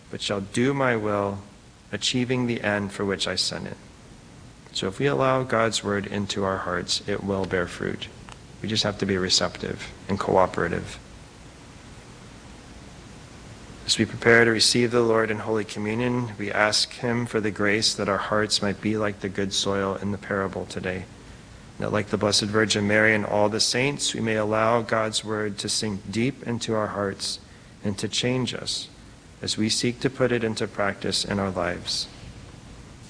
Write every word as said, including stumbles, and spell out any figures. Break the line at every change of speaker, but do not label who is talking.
but shall do my will, achieving the end for which I sent it. So if we allow God's word into our hearts, it will bear fruit. We just have to be receptive and cooperative. As we prepare to receive the Lord in Holy Communion, we ask him for the grace that our hearts might be like the good soil in the parable today. That like the Blessed Virgin Mary and all the saints, we may allow God's word to sink deep into our hearts and to change us as we seek to put it into practice in our lives.